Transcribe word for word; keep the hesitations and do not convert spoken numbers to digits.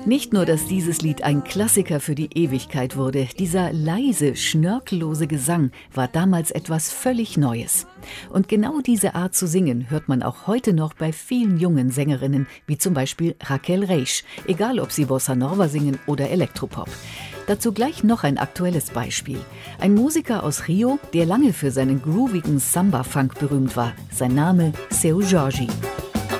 Nicht nur, dass dieses Lied ein Klassiker für die Ewigkeit wurde, dieser leise, schnörkellose Gesang war damals etwas völlig Neues. Und genau diese Art zu singen hört man auch heute noch bei vielen jungen Sängerinnen, wie zum Beispiel Raquel Reich, egal ob sie Bossa Nova singen oder Elektropop. Dazu gleich noch ein aktuelles Beispiel. Ein Musiker aus Rio, der lange für seinen groovigen Samba-Funk berühmt war. Sein Name Seu Jorge.